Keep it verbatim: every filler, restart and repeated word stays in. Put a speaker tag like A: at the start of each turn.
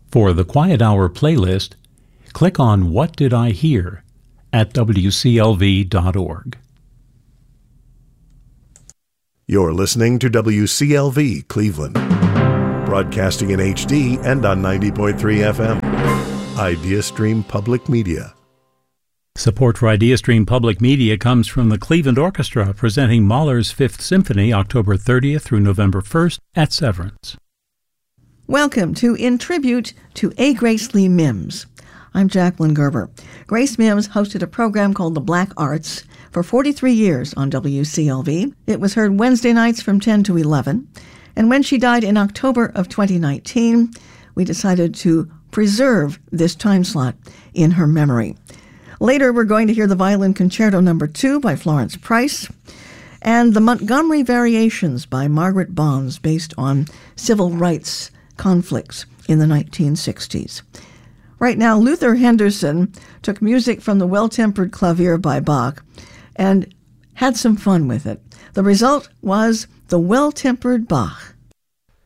A: For the Quiet Hour playlist, click on What Did I Hear at W C L V dot org.
B: You're listening to W C L V Cleveland, broadcasting in H D and on ninety point three F M. IdeaStream Public Media.
A: Support for IdeaStream Public Media comes from the Cleveland Orchestra, presenting Mahler's Fifth Symphony October thirtieth through November first at Severance.
C: Welcome to In Tribute to A. Grace Lee Mims. I'm Jacqueline Gerber. Grace Mims hosted a program called The Black Arts for forty-three years on W C L V. It was heard Wednesday nights from ten to eleven. And when she died in October of twenty nineteen, we decided to preserve this time slot in her memory. Later, we're going to hear the Violin Concerto Number two by Florence Price and the Montgomery Variations by Margaret Bonds, based on civil rights conflicts in the nineteen sixties. Right now, Luther Henderson took music from the Well-Tempered Clavier by Bach and had some fun with it. The result was the Well-Tempered Bach.